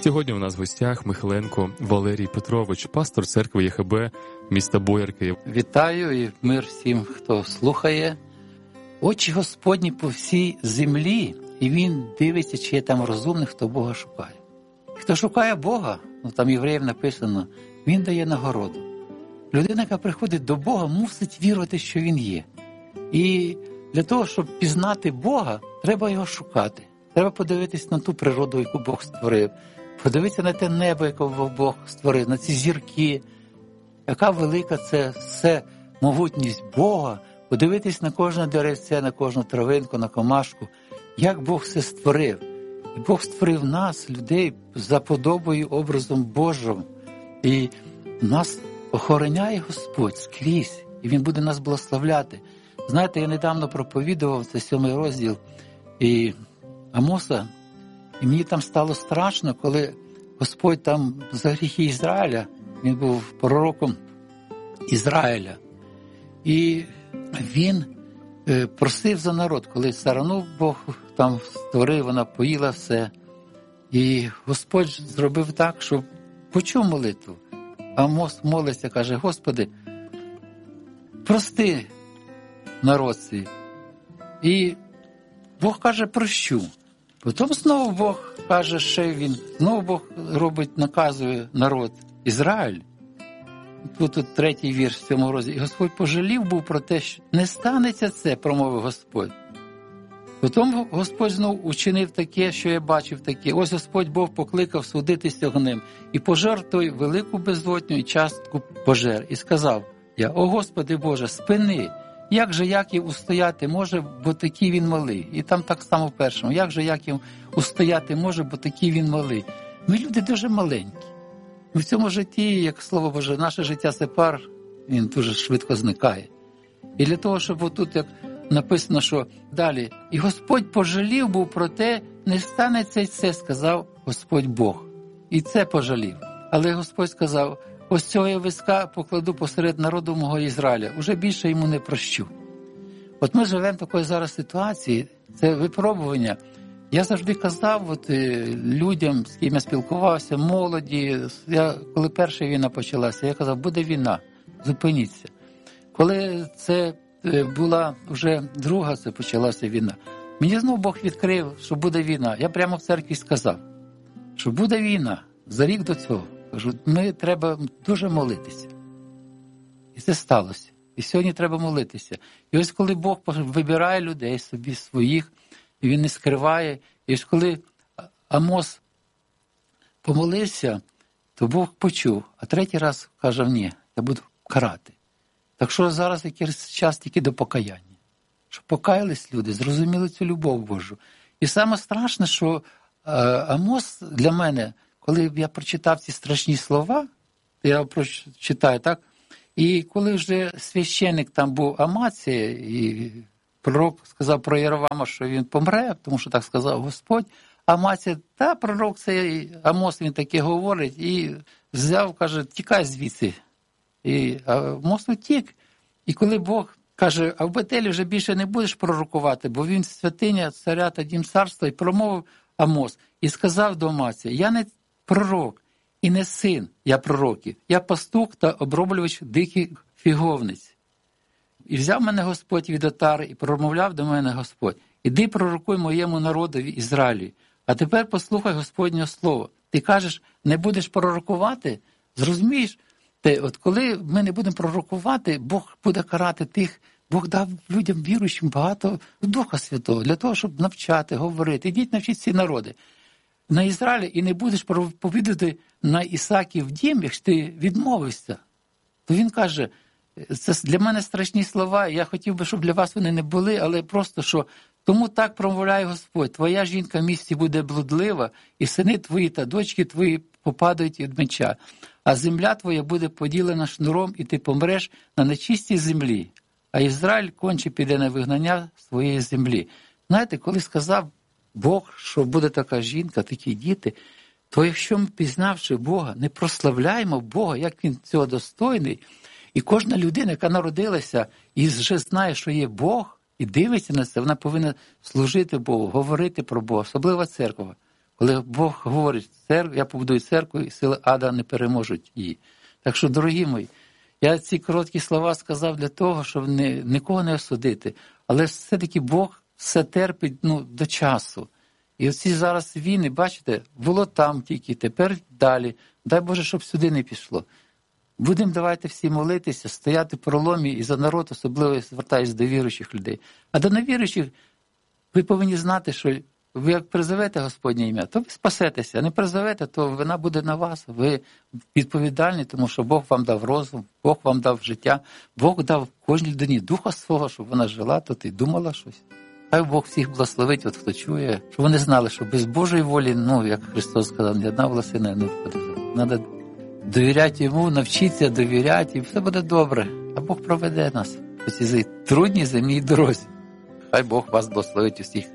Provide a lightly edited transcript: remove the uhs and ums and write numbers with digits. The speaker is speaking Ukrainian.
Сьогодні у нас в гостях Михайленко Валерій Петрович, пастор церкви ЄХБ міста Боярки. Вітаю і мир всім, хто слухає. Очі Господні по всій землі, і Він дивиться, чи є там розумний, хто Бога шукає. Хто шукає Бога, там євреїв написано, Він дає нагороду. Людина, яка приходить до Бога, мусить вірити, що Він є. І для того, щоб пізнати Бога, треба його шукати. Треба подивитись на ту природу, яку Бог створив. Подивитися на те небо, яке Бог створив, на ці зірки. Яка велика це все могутність Бога. Подивитись на кожне деревце, на кожну травинку, на комашку. Як Бог все створив. І Бог створив нас, людей, за подобою, образом Божим. І нас охороняє Господь скрізь. І Він буде нас благословляти. Знаєте, я недавно проповідував, це 7 розділ і Амоса, і мені там стало страшно, коли Господь там за гріхи Ізраїля, він був пророком Ізраїля, і він просив за народ, коли сарану Бог там створив, вона поїла все, і Господь зробив так, що почув молитву. Амос молиться, каже: Господи, прости народ свій. І Бог каже: прощу. Потім знову Бог каже, що він, знову Бог робить, наказує народ Ізраїль. Тут 3-й вірш в 7 розділі. І Господь пожалів був про те, що не станеться це, промовив Господь. Потім Господь знову учинив таке, що я бачив таке. Ось Господь Бог покликав судитися огнем і пожер той велику беззлотню і частку пожер. І сказав я: о Господи Боже, спини! Як же Яків устояти може, бо такий він малий? І там так само в першому. Як же Яків устояти може, бо такий він малий? Ми люди дуже маленькі. Ми в цьому житті, як Слово Боже, наше життя це пар, він дуже швидко зникає. І для того, щоб отут, як написано, що далі, і Господь пожалів був про те, не станеться це, сказав Господь Бог. І це пожалів. Але Господь сказав: ось цього я виска покладу посеред народу мого Ізраїля, уже більше йому не прощу. От ми живемо в такої зараз ситуації, це випробування. Я завжди казав людям, з ким я спілкувався, молоді, коли перша війна почалася, я казав: буде війна, зупиніться. Коли це була вже друга, це почалася війна, мені знову Бог відкрив, що буде війна. Я прямо в церкві сказав, що буде війна за рік до цього. Кажу, треба дуже молитися. І це сталося. І сьогодні треба молитися. І ось коли Бог вибирає людей собі своїх, і Він не скриває, і ось коли Амос помолився, то Бог почув. А 3-й раз каже: ні, я буду карати. Так що зараз якийсь час тільки до покаяння. Щоб покаялись люди, зрозуміли цю любов Божу. І саме страшне, що Амос для мене, коли я прочитав ці страшні слова, я прочитаю, так? І коли вже священник там був Амація, і пророк сказав про Єровама, що він помре, тому що так сказав Господь, Амація: та пророк цей Амос, він таке говорить, і взяв, каже: тікай звідси. І Амос утік. І коли Бог каже: а в Бетелі вже більше не будеш пророкувати, бо він святиня царя та дім царства, і промовив Амос, і сказав до Амація: я не пророк і не син, я пророків, я пастух та оброблювач диких фіговниць. І взяв мене Господь від отари, і промовляв до мене Господь: іди пророкуй моєму народові Ізраїлю. А тепер послухай Господнє слово. Ти кажеш, не будеш пророкувати? Зрозумієш? От коли ми не будемо пророкувати, Бог буде карати тих, Бог дав людям віруючим багато Духа Святого, для того, щоб навчати, говорити. Ідіть навчіть ці народи. На Ізраїлі і не будеш проповідувати на Ісаків дім, якщо ти відмовишся. То він каже: це для мене страшні слова, я хотів би, щоб для вас вони не були, але просто, що тому так промовляє Господь: твоя жінка в місті буде блудлива, і сини твої та дочки твої попадають від меча, а земля твоя буде поділена шнуром, і ти помреш на нечистій землі, а Ізраїль конче піде на вигнання своєї землі. Знаєте, коли сказав Бог, що буде така жінка, такі діти, то якщо ми, пізнавши Бога, не прославляємо Бога, як Він цього достойний, і кожна людина, яка народилася і вже знає, що є Бог, і дивиться на це, вона повинна служити Богу, говорити про Бога, особливо церква. Але Бог говорить, я побудую церкву, і сили ада не переможуть її. Так що, дорогі мої, я ці короткі слова сказав для того, щоб нікого не осудити. Але все-таки Бог все терпить до часу. І оці зараз війни, бачите, було там тільки, тепер далі. Дай Боже, щоб сюди не пішло. Будемо давайте всі молитися, стояти в проломі і за народ, особливо звертаюся до віруючих людей. А до невіруючих ви повинні знати, що ви як призовете Господнє ім'я, то ви спасетеся. А не призовете, то вина буде на вас. Ви відповідальні, тому що Бог вам дав розум, Бог вам дав життя, Бог дав кожній людині духа свого, щоб вона жила тут і думала щось. Хай Бог всіх благословить, от хто чує, щоб вони знали, що без Божої волі, як Христос сказав, ні одна волосина не впаде. Треба довіряти Йому, навчитися довіряти, і все буде добре. А Бог проведе нас по цій трудній земній дорозі. Хай Бог вас благословить усіх.